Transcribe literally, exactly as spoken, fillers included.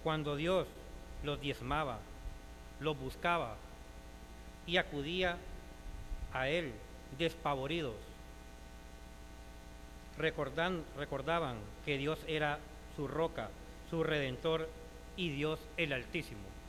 Cuando Dios los diezmaba, los buscaba y acudía a Él despavoridos, recordan, recordaban que Dios era su roca, su redentor y Dios el Altísimo.